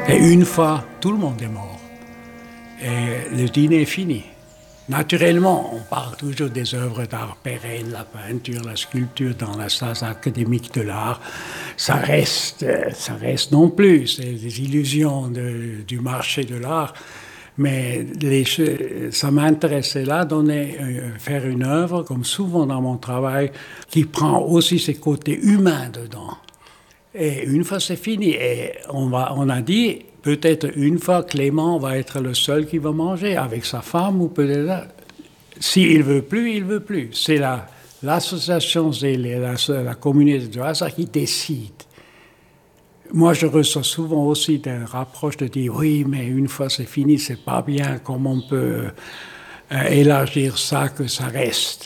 Et une fois, tout le monde est mort. Et le dîner est fini. Naturellement, on parle toujours des œuvres d'art pérennes, la peinture, la sculpture dans la salle académique de l'art. Ça reste non plus, c'est des illusions du marché de l'art. Mais ça m'intéressait là, faire une œuvre, comme souvent dans mon travail, qui prend aussi ses côtés humains dedans. Et une fois c'est fini, et on a dit, peut-être une fois Clément va être le seul qui va manger avec sa femme, ou peut-être, s'il veut plus, il veut plus. C'est l'association, c'est la communauté de hasard qui décide. Moi, je reçois souvent aussi des rapproches de dire, oui, mais une fois c'est fini, c'est pas bien, comment on peut élargir ça, que ça reste.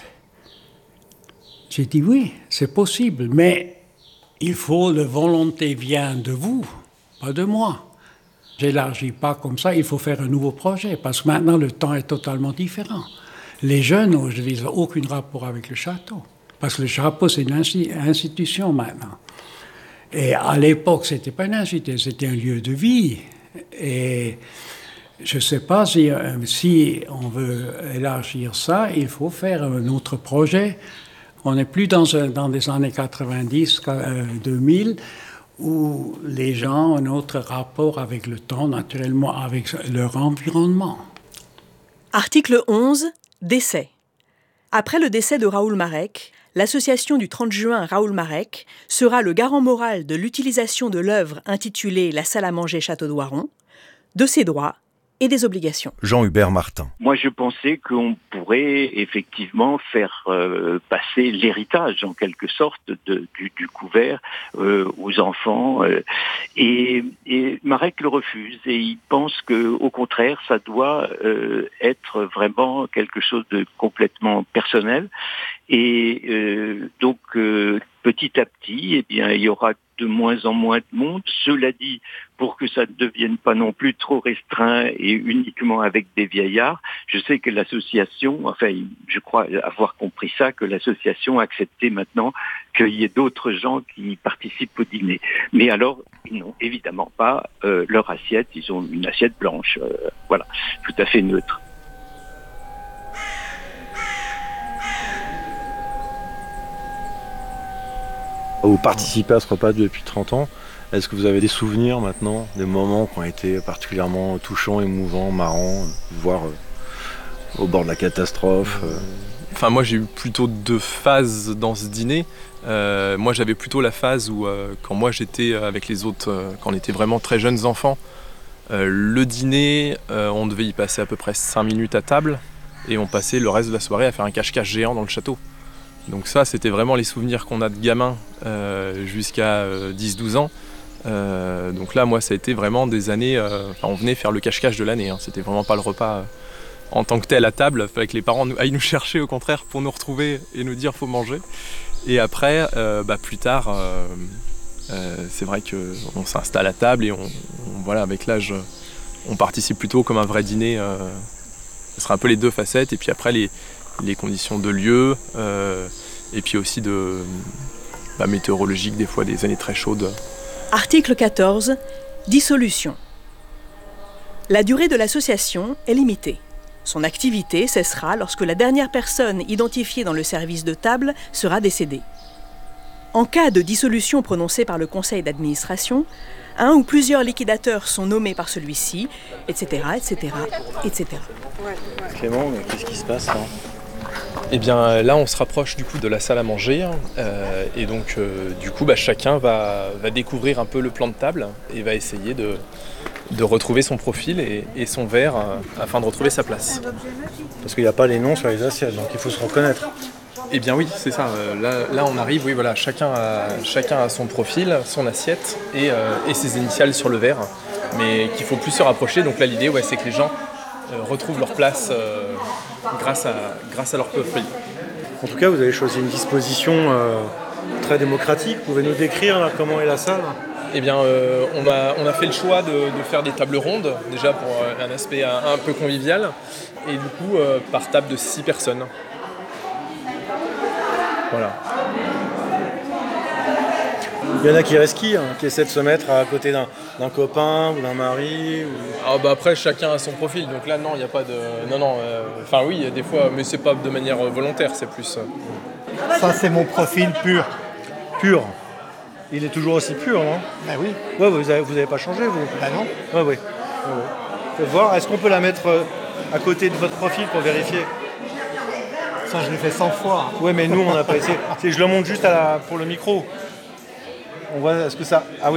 J'ai dit, oui, c'est possible, mais la volonté vient de vous, pas de moi. J'élargis pas comme ça, il faut faire un nouveau projet, parce que maintenant le temps est totalement différent. Les jeunes, aujourd'hui, n'ont aucun rapport avec le château, parce que le château, c'est une institution maintenant. Et à l'époque, c'était pas une institution, c'était un lieu de vie. Et je sais pas si on veut élargir ça, il faut faire un autre projet. On n'est plus dans des années 90, 2000, où les gens ont un autre rapport avec le temps, naturellement, avec leur environnement. Article 11, décès. Après le décès de Raoul Marek, l'association du 30 juin Raoul Marek sera le garant moral de l'utilisation de l'œuvre intitulée La salle à manger Château d'Oiron, de ses droits et des obligations. Jean-Hubert Martin. Moi, je pensais qu'on pourrait effectivement faire passer l'héritage, en quelque sorte, du couvert aux enfants. Et Marek le refuse et il pense qu'au contraire, ça doit être vraiment quelque chose de complètement personnel. Et donc, petit à petit, eh bien, il y aura de moins en moins de monde. Cela dit, pour que ça ne devienne pas non plus trop restreint et uniquement avec des vieillards, je sais que l'association, enfin, je crois avoir compris ça, que l'association a accepté maintenant qu'il y ait d'autres gens qui participent au dîner. Mais alors, ils n'ont évidemment pas leur assiette, ils ont une assiette blanche, voilà, tout à fait neutre. Vous participez à ce repas depuis 30 ans. Est-ce que vous avez des souvenirs maintenant, des moments qui ont été particulièrement touchants, émouvants, marrants, voire au bord de la catastrophe Enfin, moi, j'ai eu plutôt 2 phases dans ce dîner. Moi, j'avais plutôt la phase où, quand moi j'étais avec les autres, quand on était vraiment très jeunes enfants, le dîner, on devait y passer à peu près 5 minutes à table et on passait le reste de la soirée à faire un cache-cache géant dans le château. Donc ça, c'était vraiment les souvenirs qu'on a de gamins jusqu'à 10-12 ans. Donc là, moi, ça a été vraiment des années... on venait faire le cache-cache de l'année. C'était vraiment pas le repas en tant que tel à table. Il fallait que les parents aillent nous chercher, au contraire, pour nous retrouver et nous dire « faut manger ». Et après, plus tard, c'est vrai qu'on s'installe à table et voilà, avec l'âge, on participe plutôt comme un vrai dîner. Ce sera un peu les 2 facettes. Et puis après, les conditions de lieu, et puis aussi météorologiques, des fois des années très chaudes. Article 14, dissolution. La durée de l'association est limitée. Son activité cessera lorsque la dernière personne identifiée dans le service de table sera décédée. En cas de dissolution prononcée par le conseil d'administration, un ou plusieurs liquidateurs sont nommés par celui-ci, etc., etc., etc. Clément, qu'est-ce qui se passe là ? Eh bien là, on se rapproche du coup de la salle à manger et donc du coup chacun va découvrir un peu le plan de table et va essayer de retrouver son profil et son verre afin de retrouver sa place. Parce qu'il n'y a pas les noms sur les assiettes, donc il faut se reconnaître. Eh bien oui, c'est ça. Là on arrive, oui voilà, chacun a son profil, son assiette et ses initiales sur le verre, mais qu'il faut plus se rapprocher. Donc là l'idée, c'est que les gens retrouvent leur place grâce à leur profil. En tout cas, vous avez choisi une disposition très démocratique. Vous pouvez nous décrire là, comment est la salle ? Eh bien, on a fait le choix de faire des tables rondes, déjà pour un aspect un peu convivial, et du coup, par table de 6 personnes. Voilà. Il y en a qui resquillent, qui essaient de se mettre à côté d'un copain ou d'un mari. Ah bah après chacun a son profil, donc là non, il n'y a pas de... Enfin oui, il y a des fois, mais c'est pas de manière volontaire, c'est plus... Ça, c'est mon profil pur. Pur. Il est toujours aussi pur, non? Ben oui. Ouais, vous avez pas changé, vous? Ben non. Ouais, ouais. Faut voir, est-ce qu'on peut la mettre à côté de votre profil pour vérifier? Ça, je l'ai fait 100 fois. Ouais, mais nous, on n'a pas essayé. Je le montre juste pour le micro. On voit, est-ce que ça... Ah oui.